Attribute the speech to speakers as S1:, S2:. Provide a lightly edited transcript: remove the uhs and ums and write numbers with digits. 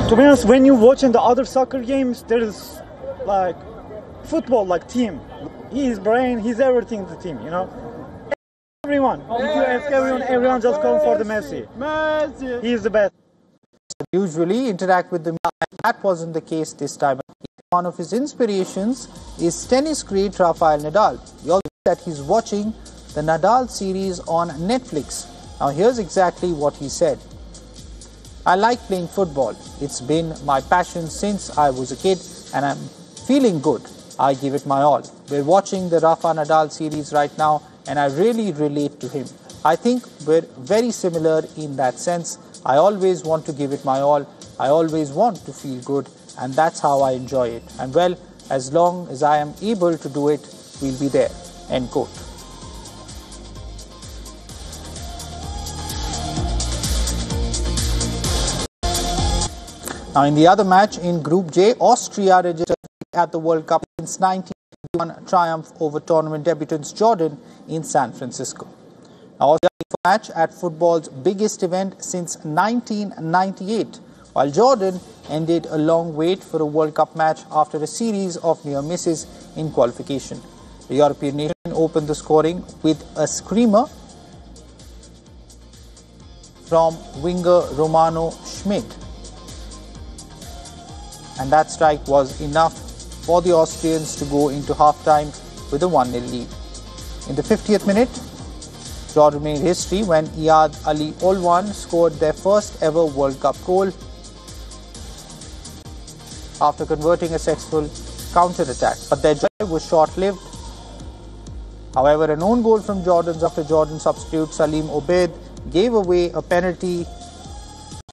S1: To be honest, when you watch in the other soccer games, there is like football, like team. His brain, he's everything in the team, you know. Everyone, if you ask everyone just come for the Messi. Messi. He is the best.
S2: Usually interact with the media. That wasn't the case this time. One of his inspirations is tennis great Rafael Nadal. We all know that he's watching the Nadal series on Netflix. Now here's exactly what he said. I like playing football. It's been my passion since I was a kid and I'm feeling good. I give it my all. We're watching the Rafa Nadal series right now and I really relate to him. I think we're very similar in that sense. I always want to give it my all. I always want to feel good and that's how I enjoy it. And well, as long as I am able to do it, we'll be there. End quote. Now in the other match in Group J, Austria registered at the World Cup since 1991 triumph over tournament debutants Jordan in San Francisco. Now Austria match at football's biggest event since 1998, while Jordan ended a long wait for a World Cup match after a series of near misses in qualification. The European nation opened the scoring with a screamer from winger Romano Schmid. And that strike was enough for the Austrians to go into half-time with a 1-0 lead. In the 50th minute, Jordan made history when Iyad Ali Olwan scored their first ever World Cup goal after converting a successful counter-attack. But their joy was short-lived. However, an own goal from Jordan after Jordan substitute Salim Obeid gave away a penalty